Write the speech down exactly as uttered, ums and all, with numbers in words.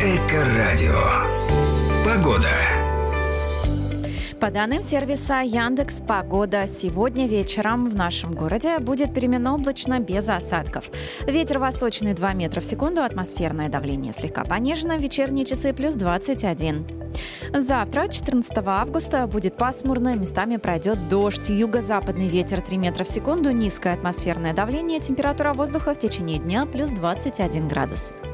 Эко-радио. Погода. По данным сервиса Яндекс Погода, сегодня вечером в нашем городе будет переменно облачно без осадков. Ветер восточный два метра в секунду, атмосферное давление слегка понижено, в вечерние часы плюс двадцать один. Завтра, четырнадцатого августа, будет пасмурно, местами пройдет дождь, юго-западный ветер три метра в секунду, низкое атмосферное давление, температура воздуха в течение дня плюс двадцать один градус.